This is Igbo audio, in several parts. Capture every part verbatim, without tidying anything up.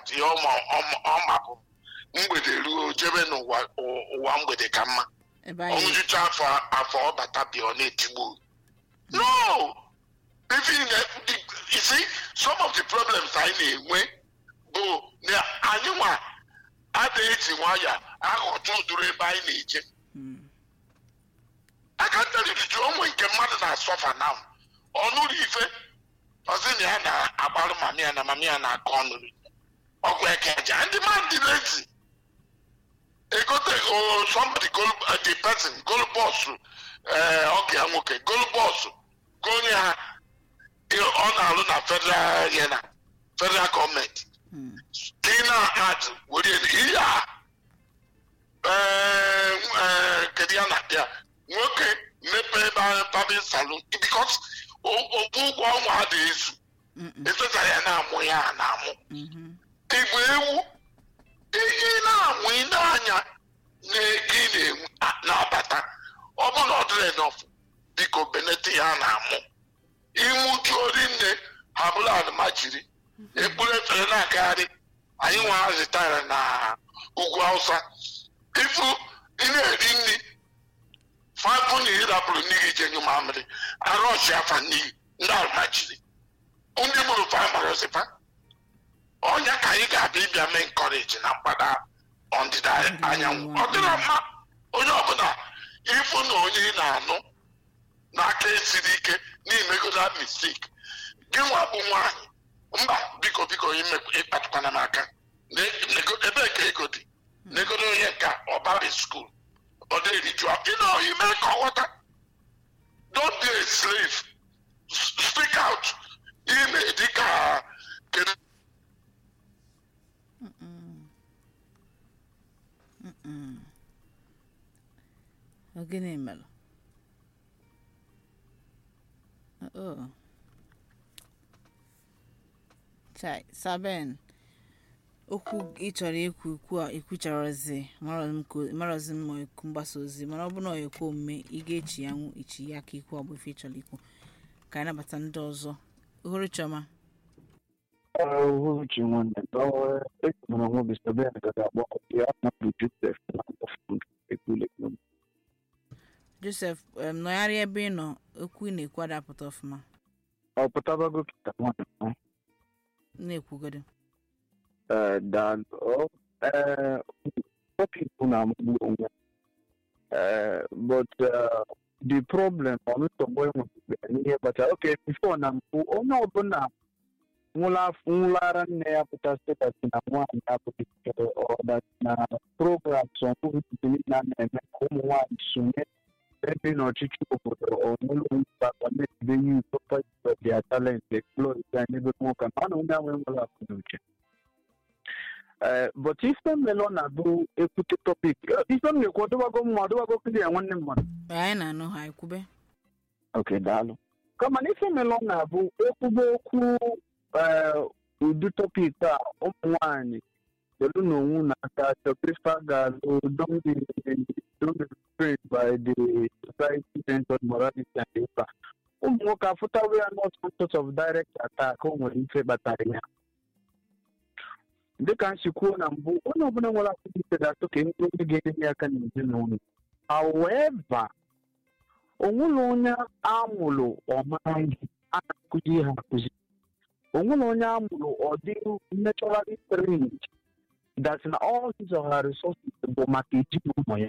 that ihe ọ mapụ mgbede ruo jebe n'ụwa ụwa mgbede ka mma ọnwụjụcha afọ afọ ọ bata bịa ọ na-etigbu no even you see some of the problems anyị na-enwe bụ na anyị nwa adịghị eji nwayọ aghọta ụdụrụ ebe anyị na-eje aka ntarịrịjụ onwe nke mmadụ na-asọfa na ọnụrụ ife ọzọ na ya na-agbarụ mami ya na mami ya na-akọ ọnụrụ ọgwụ eke aja ndị mmadụ na-ezi egote somebody go the person go boss oge ya nwoke go boss go onye ha ọ na-alụ na federal ya na federal gọọmenti ka ị na-adụ were ihe a kedu ya na ya nwoke mepe ebe babin salon because okwu ụgwọ ọnwa adịghị ezu efesa ya na-amụ ya na-amụ igwe ewu ihe na-amụ ị na-anya na-ego ị na-abata ọ bụ na ọ dịrị nọfụ biko benete ya na-amụ ịnwụju ori nne ha bụrụ alụmajiri ekpuru efere na-agagharị anyị nwa zụtara na ugwu Hausa ifu ị na-eri nri fapụ na ịrapụrụ n'ihi jenyu mamịrị arọchi afa n'ihi ndị alụmajiri ndị mụrụ famarọzifa ọnya ka anyị ga-abịa ịbịa mee nkọreji na mgbada ọdịda anyanwụ ọ dịrọ mma onye ọbụla ịfụ na onye ị na-anụ n'aka esiri ike n'imegoda mistake gị nwa bụ nwaanyị mba biko biko ịkpatụkwana m aka ebee ka ego dị n'egodo onye nka ọbabi skuul ọ dịriju ịnọ ime ka ọ ghọta don't be a slave speak out ime dịka kedu Gịnị mere? Oh. Chai, Saben. Okwu ị chọrọ ikwu ikwu a ikwucharazi marazi m ma ekwu mgbasa ozi mana ọ bụ na ọ ekwu omume ị ga-echi ya nwụ ichi ya ka ikwu ọ bụ ife ị chọrọ ikwu ka anyị nabata ndị ọzọ ohuru chioma Uhuruchi nwanne ekpere nwe bụ Saben ga-agba ya na Joseph na ekwule Joseph nọgharị ebe ị nọ okwu ị na-ekwu adapụta ọfụma ọ pụtabago kịta nwanne na-ekwugodo Uh, that oh, uh, people now, uh, but uh, the problem on the boy here, but okay, before now, oh no, but now, mula mula ran ne aputa state na mwa aputa or that na programs on who to meet na na home one soon. Maybe no chichu or no but they use their talent, explore and even more. I don't know when we'll have to do it. Uh, but if the melon do a put topic, if I'm the quarter go more, do I go to the one month? I know how I could be. Okay, Dalo. Come on, if the melon do a kubo uh, do topic, oh, one, the Luno, the prefer that don't be don't be trained by the society centered morality and paper. Um, we are not some sort of direct attack on in favor battalion. They can see cool and boo. Oh, no, no, well, I that okay, the game here can be however, Ongolonya Amulo or Mind Akuji Hakuji. Ongolonya Amulo or deal naturally trained. That's in all his or her resources to Bomaki Moya.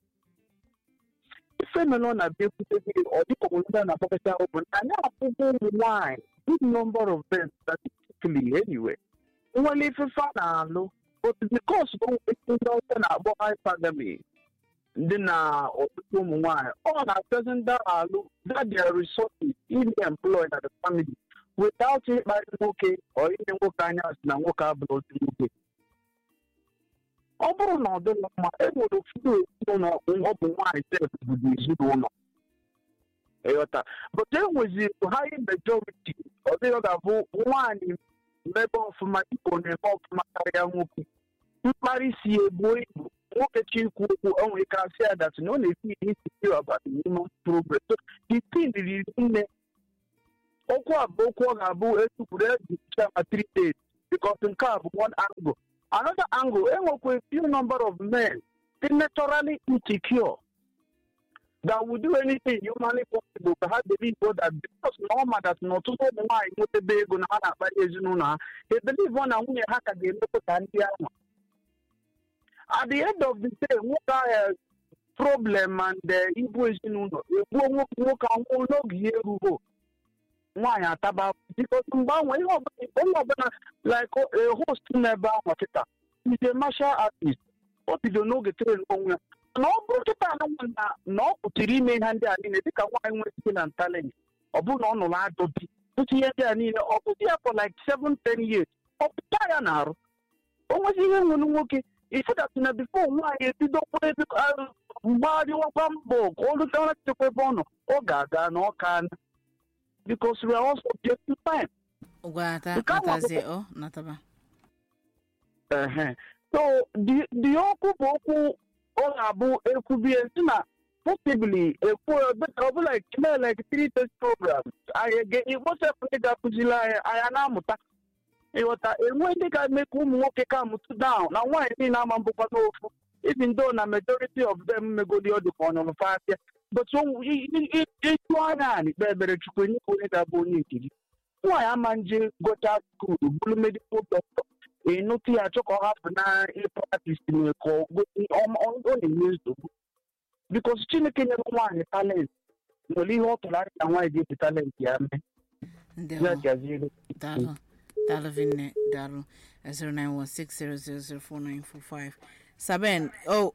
If I'm alone, I'll be able to be or the Commandant of Pakistan open. I know why. Good number of them statistically anyway. Only if you find but because we don't know about hypergamy, then uh, or why all our present that that their resources in employed at the family without it by okay or even work kind of now work out those things. Over no, the my able to feel no open why self would be no. But there was a high majority or the other one in labor of my economy of my career. Paris, boy, look at you who only can say that no need to hear about the human progress. So the thing is in the Okwa Boko Abu to three days. because in car one angle. Another angle, a few number of men naturally insecure that will do anything humanly possible to have the people that because normal that not to know why not the big on Hana by Yazuna, they believe one and we have again at the end of the day, what are problem and the imposition won't work on no year go. Why at about because like a host never marketer. He's a martial artist. What did you know? Get no, no, to remain handy in a big wine with and talent. Or put on a lot of put here for like seven, ten years. Of Diana. Almost even when working, if that's before why you don't put it why you are bumbo, all the time to put on or gaga, no can. Because we are also just in time. Ugata, Nataze, oh, Nataba. Uh-huh. So, the the Oku Boku or Abu Ekubiana, possibly a poor, but over like like three test programs. I get it was a Pega Puzilla, I anamuta. It was a when they got make whom walk a come down. Now, why in Amambukano, even though a majority of them may go the other corner of five years. But so it's one and better to put it up on it. Why am I got out to the medical doctor? A no tea, I took half an hour in practice in a call on the news. Because China can never want a talent. No, leave out to like and why get the talent, yeah. Dalo, Dalovine, Dalo, zero nine one six zero zero zero four nine four five. Saben, oh.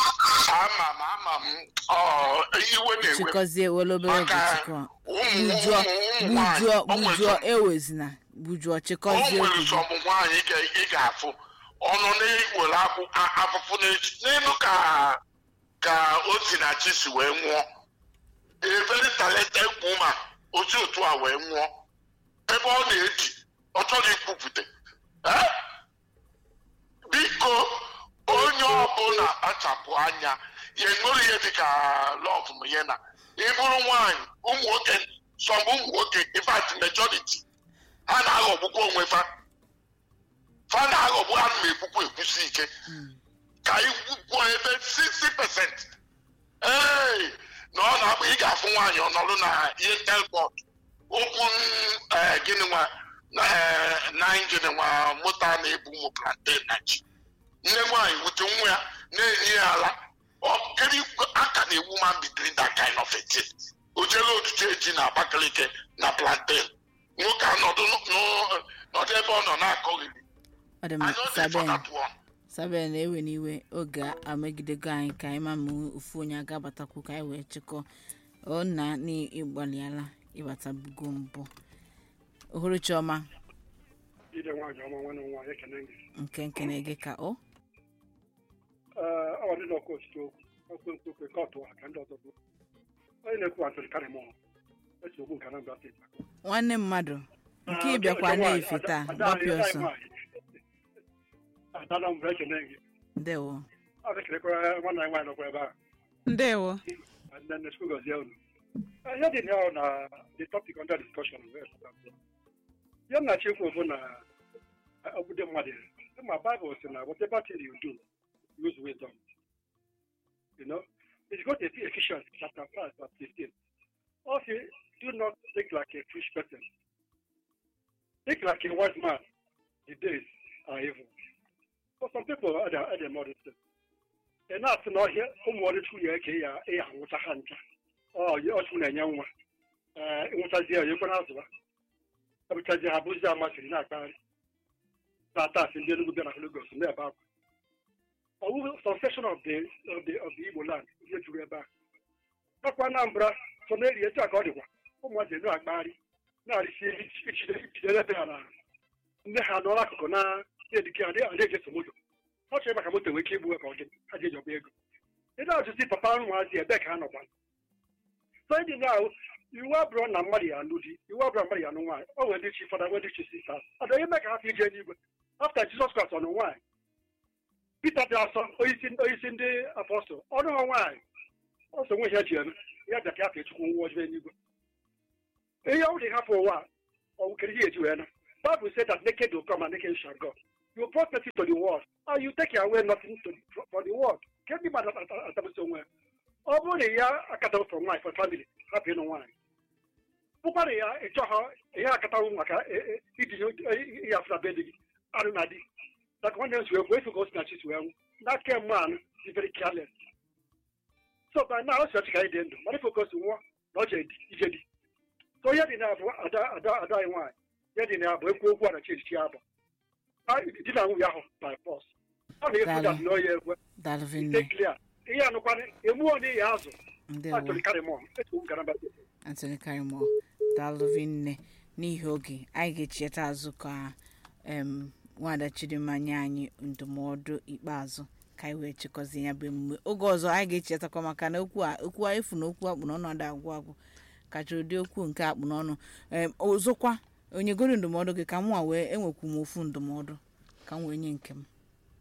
Oh, you went because they were a little bit of Bujo, Bujo, Ewesna, Bujo, Chicos, you from one egafo. On a will have a footage. Nemuka, Ka Otina Chisu, a very talented woman, Ocho to our way. Everyone age, or Tony Kupute. Eh? Because onye ọbụla achapụ anya ya enwere ihe dịka love m ya na ịbụrụ nwaanyị ụmụ nwoke sọmbụ ụmụ nwoke in fact majority ha na-aghọgbukwa onwe fa fa na-aghọgbu ha na-ekwukwa ekwusi ike ka ikwukwu ebe sixty percent ee na ọ na-akpụ ị ga-afụ nwaanyị ọ nọrụ na ihe telbọd okwu gịnị nwa na injin nwa moto a na-ebu ụmụ plantain na ji nne nwaanyị wute nwa ya na-enye ya ala kedu aka na-ewu man be doing that kind of a thing ojele otutu eji na Abakaliki na plantain nwoke anọdụ n'ọdụ ebe ọ nọ na-akọghịrị Saben ewe n'iwe oge amegidego anyị ka anyị ma ma ofu onye agabatakwu ka anyị wee chịkọ ọ na n'ịgbalịala ịbatabugo mbụ ohuru chioma ide nwaanyị ọma nwanne nwaanyị ekene gị nke nke na-ege ka ọ ee ọ dị n'ọkụ osito okwu nkwu ka ọtụ aka ndị ọzọ bụ onye na-ekwu atụrụ karị mọ echi ogbu nke Anambra steeti nwanne mmadụ nke ịbịakwa na-efe taa gbapịa ọsọ adala mbụ ekene gị ndewo ọ dịkịrịkwara nwanne anyị nwaanyị nọkwa ebe a ndewo nne nne sukwu gọzie unu ihe dị now na the topic under discussion ihe m na-achọ ikwu bụ na obodo mmadụ ma Bible sị na whatever thing you do use wisdom. You know, it's got Ephesians chapter five verse fifteen. Also, do not think like a foolish person. Think like a wise man. The days are evil. For some people, are the are the modest. And that's not here. Who wanted to hear a a water hunter? Oh, you also know young one. Uh, it was a dear you can answer. Because you have Buddha much in that time. That's in the Lugos and about. A succession of the of the of the Igbo land here to back. Not one number, so nearly a jack on one was a drag body. Now it's the letter. They had no lack of now, they declared and they just moved. Not sure about the wicked work on it. I did your big. They now just see Papa was the backhand of one. So now you are brought on Maria and Ludi, you are brought Maria and wine. Oh, when did she for that? When did she see us? I don't make a happy journey after Jesus Christ on the wine. Peter Johnson, who is in the apostle. Oh, no, why? Also, we had you. We had the captain who was very good. They only have for a while. Oh, we can hear you, Anna. Bible said that naked will come and naked shall go. You brought nothing to the world, and you take away nothing to the, for the world. Can't be mad at at somewhere. Only ya akata from life for family, happy no one. Pupari ya echoha ya akata umaka iti ya after bedding. Arunadi. That one else we are going to go snatch it well. That came man is very careless. So by now, such a guy didn't. But if focus on one, not J D. So yet in our other other one, yet in our book, what a change Tiaba. I did not by force. How do you put that lawyer? Dalvin. Take clear. Here, no one, a more near Yazo. Actually, carry more. Anthony Carrymore. Dalvin Nihogi. I get yet azuka. Um, Wada Chidima Nyanyi ndụmọdụ ikpeazụ ka anyị wee chịkọzie ya bụ emume oge ọzọ anyị ga-echetakwa maka na okwu a okwu a efu na okwu akpụ n'ọnụ ada agwụ agwụ kacha ụdị okwu nke akpụ n'ọnụ ọzọkwa onye goro ndụmọdụ gị ka m nwa wee enwekwu m ofu ndụmọdụ ka m wee nye nke m.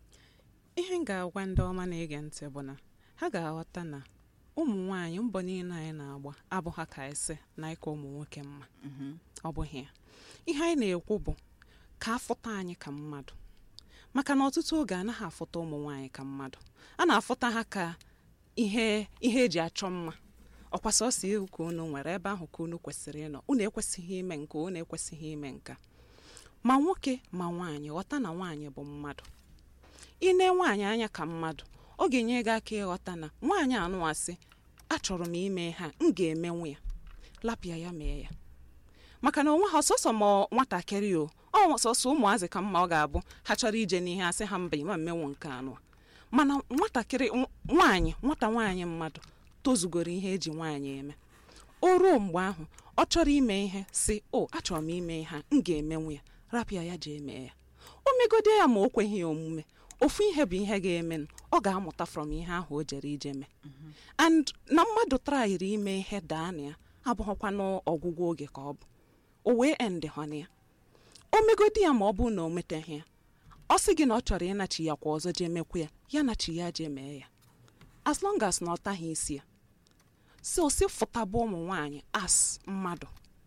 Ihe m ga-agwa ndị ọma na-ege ntị bụ na ha ga-aghọta na ụmụ nwaanyị mbọ niile anyị na-agba abụghị ka ise na ịka ụmụ nwoke mma ọ bụghị ya. Ihe anyị na-ekwu bụ ka afụta anyị ka mmadụ, maka na ọtụtụ oge anaghị afụta ụmụ nwaanyị ka mmadụ, a na-afụta ha ka ihe ihe eji achọ mma. Ọkwa sọsọ ihu ka unu nwere ebe ahụ ka unu kwesịrị ịnọ, unu ekwesịghị ime nke unu ekwesịghị ime nka. Ma nwoke ma nwaanyị ghọta na nwaanyị bụ mmadụ. Ine nwaanyị anya ka mmadụ, ọ ga-enye gị aka ịghọta na nwaanyị anụasị achọrọ m ime ha, m ga-emenwu ya, lapịa ya mee ya. Maka na onwe ha ọsọsọ ma nwatakịrị o ọ sọsọ ụmụazị ka mma ọ ga-abụ ha chọrọ ije n'ihe asị ha mba ima mmenwu nke anụ. Mana nwatakịrị nwaanyị nwata nwaanyị mmadụ tozugoro ihe eji nwaanyị eme. O ruo mgbe ahụ ọ chọrọ ime ihe si o achọrọ m ime ha, m ga-emenwu ya, rapịa ya jee mee ya. O megode ya ma o kweghị ya omume, ofu ihe bụ ihe ga-eme, ọ ga-amụta from ihe ahụ o jere ije mee. And na mmadụ trayiri ime ihe daa na ya abụghịkwa n'ọgwụgwụ oge ka ọ bụ o wee end họn ya. O megodi ya ma ọ bụ na o meteghị ya, ọ sị gị na ọ chọrọ ịnachi ya kwa ọzọ jee mekwu ya, ya nachi ya jee mee ya, as long as na ọ taghị isi ya. So si fụtaba ụmụ nwaanyị as mmadụ.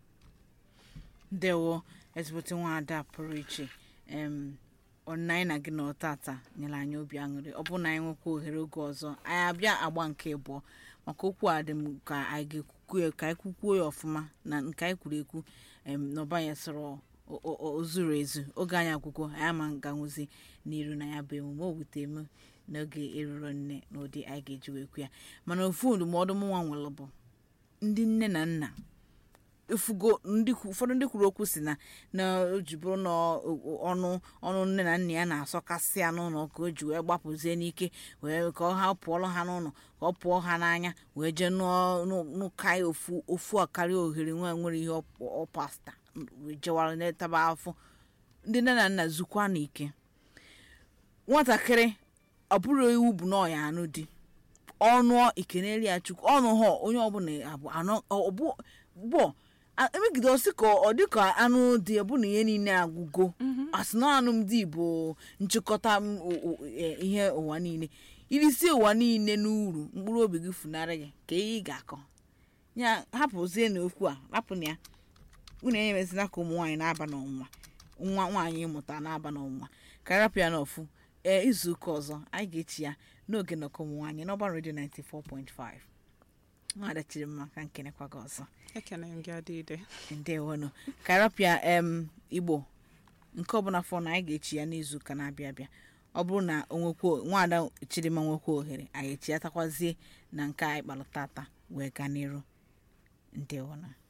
Ndewo ezigbote nwaada pụrụ iche em ọnanyị na gị na ọtata nyere anyị obi aṅụrị. Ọ bụ na anyị nwekwa ohere oge ọzọ anyị abịa agba nke abụọ maka okwu a dị m ka anyị ga-ekwukwu ka anyị kwukwuo ya ọfụma na nke anyị kwuru ekwu em n'ọba ya sọrọ o zuru ezu. Oge anyị akwụkwọ anyị ama nganwụzi n'iru na ya bụ emume o wute m n'oge eruru nne n'ụdị anyị ga-eji wee kwu ya. Mana ofu ndụmọdụ m nwa nwere bụ ndị nne na nna efugo ndị ụfọdụ ndị kwuru okwu si na na o ji bụrụ na ọnụ ọnụ nne na nna ya na-asọkasị ya n'ụlọ ka o ji wee gbapụzie n'ike wee ka ha pụọlụ ha n'ụlọ ka ọ pụọ ha n'anya wee jee n'ụka ya ofu ofu akarịa ohere nwa nwere ihe ọ pasta wee jewara n'etaba afọ. Ndị nne na nna zukwa n'ike nwatakịrị ọ bụrụ iwu bụ na ọ ya anụ di ọnụ ikeneli ya Chukwu ọnụ ha onye ọbụla abụ anọ ọbụ bụ emegide ọsị ka ọ dị ka anụ dị bụ na ihe niile agwụgo asị na anụmdi bụ nchịkọta ihe ụwa niile irisi ụwa niile n'uru mkpụrụ obi gị funarị gị ka ihe ị ga-akọ ya hapụzie n'okwu a rapụ na ya. Unu enyemezina ka ụmụ nwaanyị na-aba n'ọnwa nwa nwaanyị ịmụta na-aba n'ọnwa ka rapụ ya n'ọfụ ee izu ụka ọzọ anyị ga-echi ya n'oge nnọkọ ụmụ nwaanyị n'ọba redio ninety-four point five. Nwaada Chidimma ka nkenekwa gị ọzọ. Ekene m gị adịde. Ndewonu ka rapịa em Igbo nke ọbụla fọ na anyị ga-echi ya n'izu ụka na-abịa abịa. Ọ bụrụ na onwekwo Nwaada Chidimma nwekwa ohere anyị echi ya takwazie na nke anyị kpalụ tata wee gaa n'iru. Ndewonu.